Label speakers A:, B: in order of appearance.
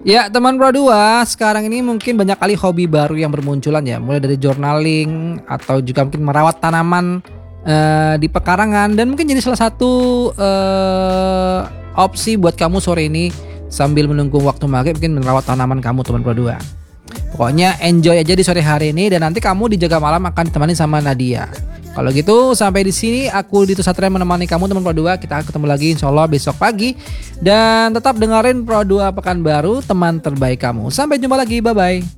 A: Ya teman Pro 2, sekarang ini mungkin banyak kali hobi baru yang bermunculan ya. Mulai dari journaling atau juga mungkin merawat tanaman di pekarangan. Dan mungkin jadi salah satu opsi buat kamu sore ini sambil menunggu waktu maghrib mungkin merawat tanaman kamu teman Pro 2. Pokoknya enjoy aja di sore hari ini dan nanti kamu dijaga malam akan ditemani sama Nadia. Kalau gitu sampai di sini aku Dito Satria menemani kamu teman Pro 2. Kita ketemu lagi insyaallah besok pagi. Dan tetap dengerin Pro 2 Pekanbaru, teman terbaik kamu. Sampai jumpa lagi, bye bye.